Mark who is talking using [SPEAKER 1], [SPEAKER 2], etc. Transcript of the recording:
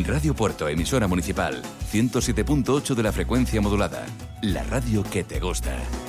[SPEAKER 1] Radio Puerto, emisora municipal, 107.8 de la frecuencia modulada. La radio que te gusta.